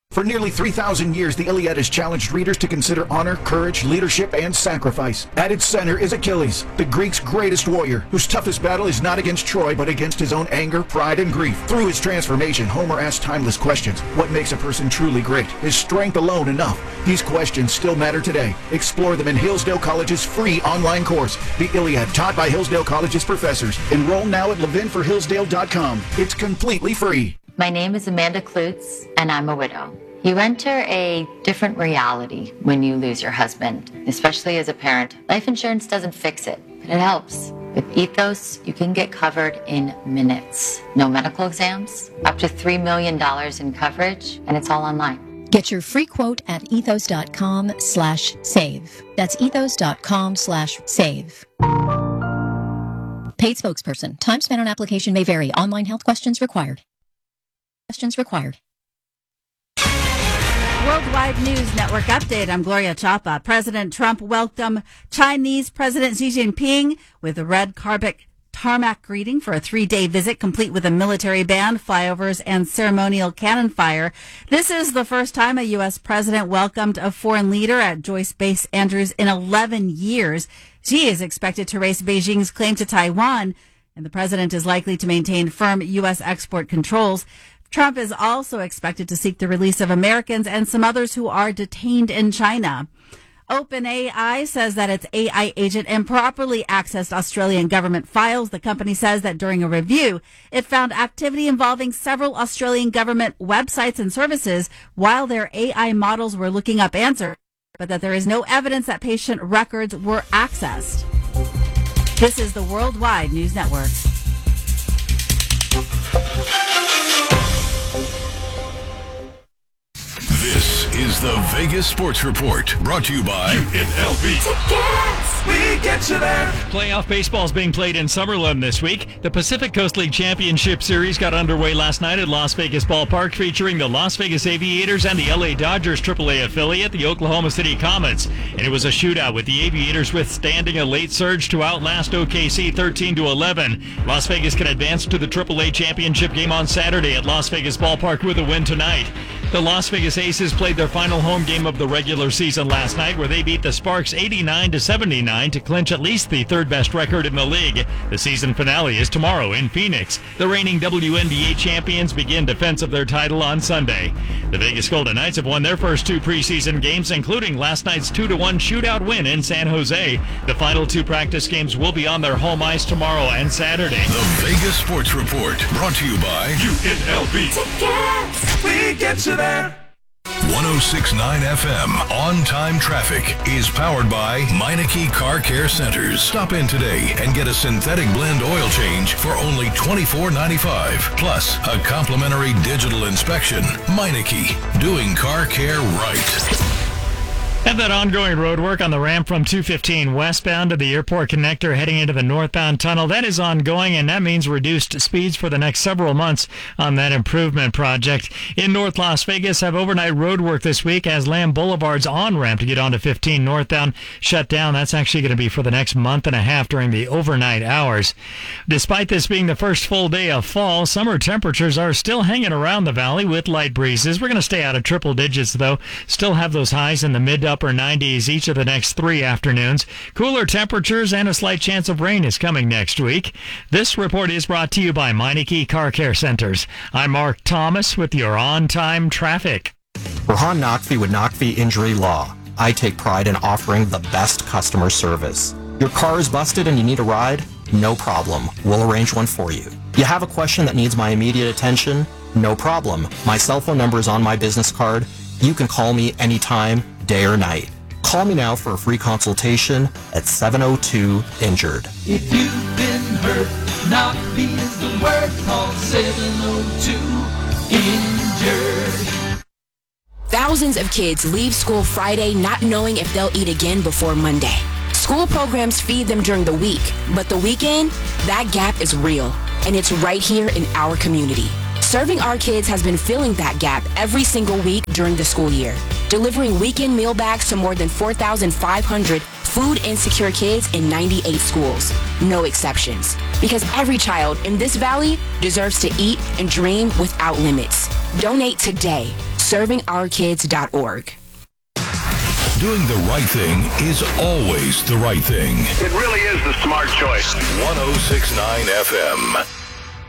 For nearly 3,000 years, the Iliad has challenged readers to consider honor, courage, leadership, and sacrifice. At its center is Achilles, the Greeks' greatest warrior, whose toughest battle is not against Troy, but against his own anger, pride, and grief. Through his transformation, Homer asks timeless questions. What makes a person truly great? Is strength alone enough? These questions still matter today. Explore them in Hillsdale College's free online course, The Iliad, taught by Hillsdale College's professors. Enroll now at levinforhillsdale.com. It's completely free. My name is Amanda Klutz, and I'm a widow. You enter a different reality when you lose your husband, especially as a parent. Life insurance doesn't fix it, but it helps. With Ethos, you can get covered in minutes. No medical exams, up to $3 million in coverage, and it's all online. Get your free quote at ethos.com/save. That's ethos.com/save. Paid spokesperson. Time spent on application may vary. Online health questions required. Worldwide News Network update. I'm Gloria Chapa. President Trump welcomed Chinese President Xi Jinping with a red carpet tarmac greeting for a 3-day visit, complete with a military band, flyovers, and ceremonial cannon fire. This is the first time a U.S. president welcomed a foreign leader at Joint Base Andrews in 11 years. Xi is expected to raise Beijing's claim to Taiwan, and the president is likely to maintain firm U.S. export controls. Trump is also expected to seek the release of Americans and some others who are detained in China. OpenAI says that its AI agent improperly accessed Australian government files. The company says that during a review, it found activity involving several Australian government websites and services while their AI models were looking up answers, but that there is no evidence that patient records were accessed. This is the Worldwide News Network. This is the Vegas Sports Report, brought to you by UNLV. Tickets! We get you there. Playoff baseball is being played in Summerlin this week. The Pacific Coast League Championship Series got underway last night at Las Vegas Ballpark, featuring the Las Vegas Aviators and the LA Dodgers AAA affiliate, the Oklahoma City Comets. And it was a shootout, with the Aviators withstanding a late surge to outlast OKC 13-11. Las Vegas can advance to the AAA Championship game on Saturday at Las Vegas Ballpark with a win tonight. The Las Vegas Aces played their final home game of the regular season last night, where they beat the Sparks 89-79 to clinch at least the third-best record in the league. The season finale is tomorrow in Phoenix. The reigning WNBA champions begin defense of their title on Sunday. The Vegas Golden Knights have won their first 2 preseason games, including last night's 2-1 shootout win in San Jose. The final 2 practice games will be on their home ice tomorrow and Saturday. The Vegas Sports Report, brought to you by UNLV. Tickets! We get you there. 106.9 FM On-Time Traffic is powered by Meineke Car Care Centers. Stop in today and get a synthetic blend oil change for only $24.95. Plus, a complimentary digital inspection. Meineke, doing car care right. Have that ongoing road work on the ramp from 215 westbound to the airport connector heading into the northbound tunnel. That is ongoing, and that means reduced speeds for the next several months on that improvement project. In North Las Vegas, have overnight road work this week as Lamb Boulevard's on-ramp to get onto 15 northbound shut down. That's actually going to be for the next month and a half during the overnight hours. Despite this being the first full day of fall, summer temperatures are still hanging around the valley with light breezes. We're going to stay out of triple digits, though. Still have those highs in the mid to upper 90s each of the next 3 afternoons. Cooler temperatures and a slight chance of rain is coming next week. This report is brought to you by Meineke Car Care Centers. I'm Mark Thomas with your on-time traffic. Rahan Naqvi with Naqvi Injury Law. I take pride in offering the best customer service. Your car is busted and you need a ride? No problem. We'll arrange one for you. You have a question that needs my immediate attention? No problem. My cell phone number is on my business card. You can call me anytime, day or night. Call me now for a free consultation at 702-INJURED. If you've been hurt, Naqvi is the word. Call 702-INJURED. Thousands of kids leave school Friday not knowing if they'll eat again before Monday. School programs feed them during the week, but the weekend, that gap is real, and it's right here in our community. Serving Our Kids has been filling that gap every single week during the school year, delivering weekend meal bags to more than 4,500 food insecure kids in 98 schools. No exceptions. Because every child in this valley deserves to eat and dream without limits. Donate today. ServingOurKids.org. Doing the right thing is always the right thing. It really is the smart choice. 106.9 FM.